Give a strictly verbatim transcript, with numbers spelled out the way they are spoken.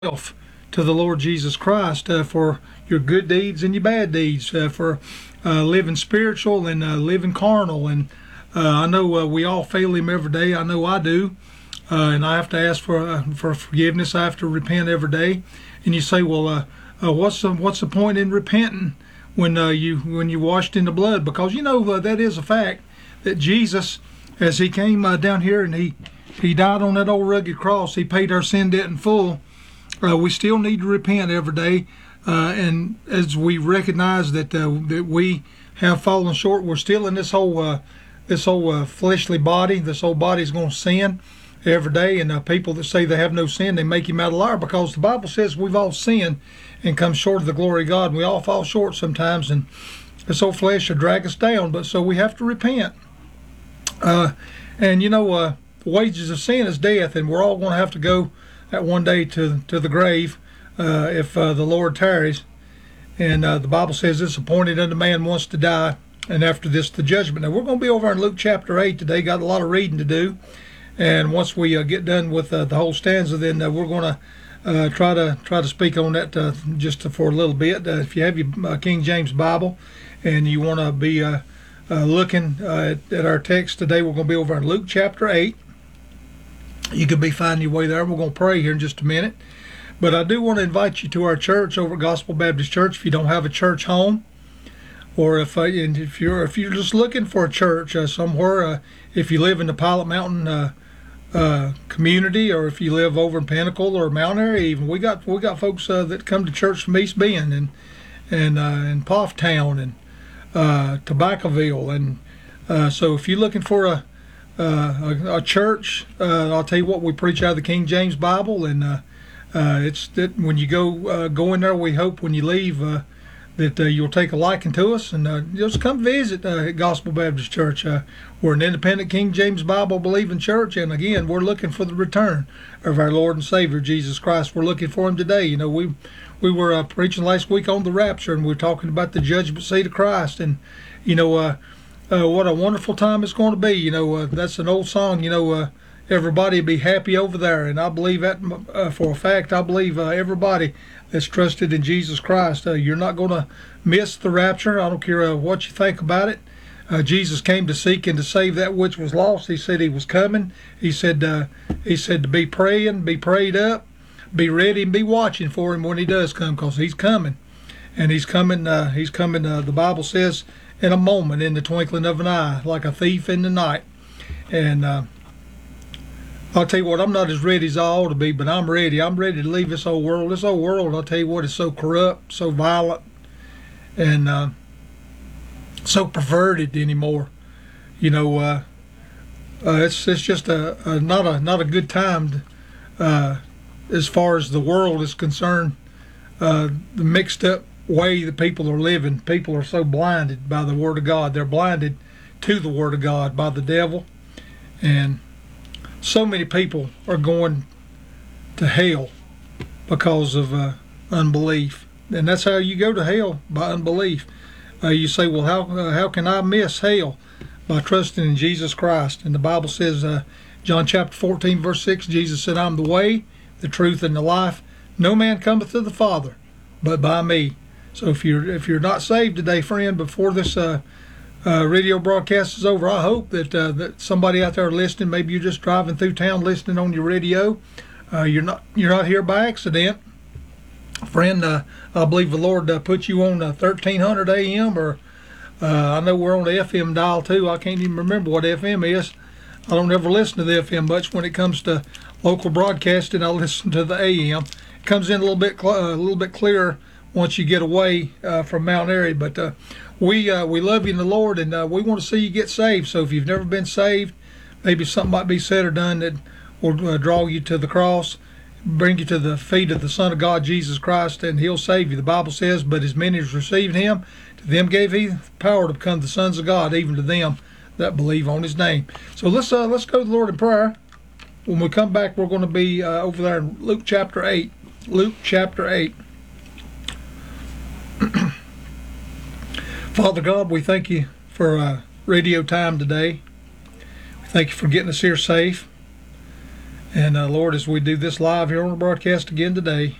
to the Lord Jesus Christ uh, for your good deeds and your bad deeds, uh, for uh, living spiritual and uh, living carnal. And uh, I know uh, we all fail Him every day. I know I do, uh, and I have to ask for uh, for forgiveness. I have to repent every day. And you say, well, uh, uh, what's the what's the point in repenting when uh, you when you washed in the blood? Because you know uh, that is a fact that Jesus, as He came uh, down here and he he died on that old rugged cross, He paid our sin debt in full. Uh, we still need to repent every day, uh, and as we recognize that uh, that we have fallen short, we're still in this whole uh, this whole uh, fleshly body. This whole body is going to sin every day, and uh, people that say they have no sin, they make Him out a liar, because the Bible says we've all sinned and come short of the glory of God. And we all fall short sometimes, and this old flesh will drag us down. But so we have to repent. Uh, and you know, uh, the wages of sin is death, and we're all going to have to go that one day to to the grave uh, if uh, the Lord tarries. And uh, the Bible says it's appointed unto man once to die, and after this the judgment. Now we're going to be over in Luke chapter eight today. Got a lot of reading to do, and once we uh, get done with uh, the whole stanza, then uh, we're going to uh, try to try to speak on that uh, just for a little bit. Uh, if you have your uh, King James Bible and you want to be uh, uh, looking uh, at, at our text today, we're going to be over in Luke chapter eight. You could be finding your way there. We're going to pray here in just a minute. But I do want to invite you to our church over at Gospel Baptist Church. If you don't have a church home, or if uh, and if you're if you're just looking for a church uh, somewhere, uh, if you live in the Pilot Mountain uh, uh, community, or if you live over in Pinnacle or Mount Airy, even we got we got folks uh, that come to church from East Bend and and uh, and Pofftown and uh, Tobaccoville, and uh, so if you're looking for a Uh, a, a church, uh, I'll tell you what, we preach out of the King James Bible, and uh, uh, it's that when you go uh, go in there, we hope when you leave uh, that uh, you'll take a liking to us, and uh, just come visit uh, at Gospel Baptist Church. Uh, we're an independent King James Bible believing church, and again, we're looking for the return of our Lord and Savior Jesus Christ. We're looking for Him today. You know, we we were uh, preaching last week on the rapture, and we we're talking about the judgment seat of Christ, and you know. Uh, Uh, what a wonderful time it's going to be. You know, uh, that's an old song, you know, uh, everybody be happy over there. And I believe that uh, for a fact. I believe uh, everybody that's trusted in Jesus Christ, uh, you're not going to miss the rapture. I don't care uh, what you think about it. Uh, Jesus came to seek and to save that which was lost. He said He was coming. He said, uh, he said to be praying, be prayed up, be ready, and be watching for Him when He does come, because He's coming. And He's coming, uh, He's coming, uh, the Bible says, in a moment, in the twinkling of an eye, like a thief in the night. And uh, I'll tell you what, I'm not as ready as I ought to be, but I'm ready. I'm ready to leave this old world. This old world, I'll tell you what, is so corrupt, so violent, and uh, so perverted anymore. You know, uh, uh, it's it's just a, a not a not a good time to, uh, as far as the world is concerned. Uh, the mixed up way that people are living. People are so blinded by the Word of God. They're blinded to the Word of God by the devil. And so many people are going to hell because of uh, unbelief. And that's how you go to hell, by unbelief. Uh, you say, well, how uh, how can I miss hell? By trusting in Jesus Christ. And the Bible says, uh, John chapter fourteen, verse six, Jesus said, I'm the way, the truth, and the life. No man cometh to the Father but by me. So if you're if you're not saved today, friend, before this uh, uh, radio broadcast is over, I hope that uh, that somebody out there listening, maybe you're just driving through town listening on your radio. Uh, you're not you're not here by accident, friend. Uh, I believe the Lord uh, put you on uh, thirteen hundred A M, or uh, I know we're on the F M dial too. I can't even remember what F M is. I don't ever listen to the F M much when it comes to local broadcasting. I listen to the A M. It comes in a little bit cl- uh, a little bit clearer once you get away uh, from Mount Airy. But uh, we uh, we love you in the Lord, and uh, we want to see you get saved. So if you've never been saved, maybe something might be said or done that will uh, draw you to the cross, bring you to the feet of the Son of God, Jesus Christ, and He'll save you. The Bible says, but as many as received Him, to them gave He power to become the sons of God, even to them that believe on His name. So let's uh, let's go to the Lord in prayer. When we come back, we're going to be uh, over there in Luke chapter eight. Luke chapter eight. Father God, we thank You for uh, radio time today. We thank You for getting us here safe. And uh, Lord, as we do this live here on the broadcast again today,